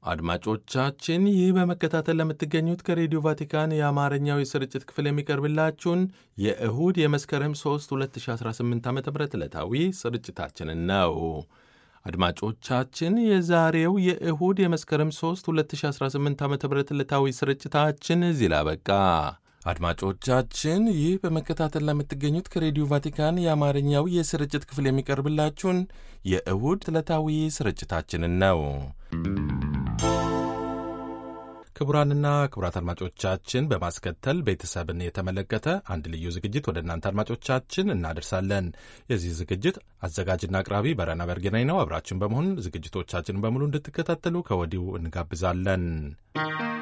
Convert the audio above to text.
አድማጮቻችን ይህ በመከታተል ለምትገኙት ከሬዲዮ ቫቲካን የአማርኛው የስርጭት ክፍል የሚቀርብላችሁን የእሁድ የመስከረም 3 2018 ዓ ም ዕለታዊ ስርጭታችንን ነው። አድማጮቻችን የዛሬው የእሁድ የመስከረም 3 2018 ዓ ም ዕለታዊ ስርጭታችን እዚህ ላይ አበቃ። አድማጮቻችን ይህ በመከታተል ለምትገኙት ከሬዲዮ ቫቲካን የአማርኛው የስርጭት ክፍል የሚቀርብላችሁን የእሁድ ዕለታዊ ስርጭታችንን ነው። ክቡራንና ክቡራት አድማጮቻችን በማስከተል ቤተሰብን የተመለከተ አንድ ልዩ ዝግጅት ወደ እናንተ አድማጮቻችን እናደርሳለን። የዚህ ዝግጅት አዘጋጅና አቅራቢ በረና በርጌናይ ነው። አብራችን በመሆን ዝግጅቶቻችን በሙሉ እንድትከታተሉ ከወዲሁ እንጋብዛለን።